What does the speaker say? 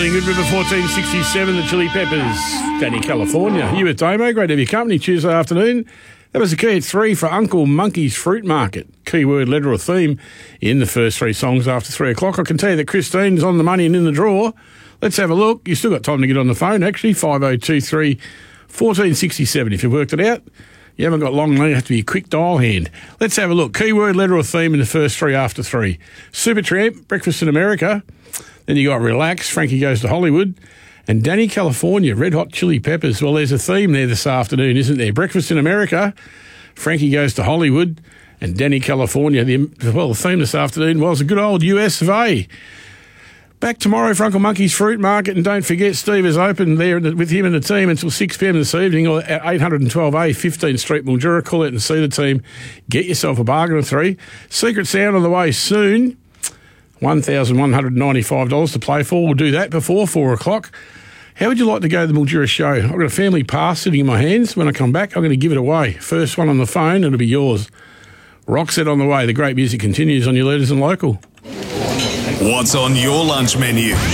Feeling Good, River 1467, the Chili Peppers, Danny California. You with Damo, great to have your company Tuesday afternoon. That was the key at 3 for Uncle Monkey's Fruit Market. Keyword, letter or theme in the first 3 songs after 3 o'clock. I can tell you that Christine's on the money and in the draw. Let's have a look. You've still got time to get on the phone, actually, 5023 1467. If you've worked it out, you haven't got long, you have to be a quick dial hand. Let's have a look. Keyword, letter or theme in the first 3 after 3. Supertramp, Breakfast in America. Then you got Relax, Frankie Goes to Hollywood. And Danny California, Red Hot Chili Peppers. Well, there's a theme there this afternoon, isn't there? Breakfast in America, Frankie Goes to Hollywood, and Danny California. The theme this afternoon was a good old US of A. Back tomorrow for Uncle Monkey's Fruit Market, and don't forget Steve is open there with him and the team until 6 p.m. this evening at 812A 15th Street, Mildura. Call out and see the team. Get yourself a bargain of 3. Secret Sound on the way soon. $1,195 to play for. We'll do that before 4 o'clock. How would you like to go to the Mildura show? I've got a family pass sitting in my hands. When I come back, I'm going to give it away. First one on the phone, it'll be yours. Rockset on the way. The great music continues on your Leaders and Local. What's on your lunch menu?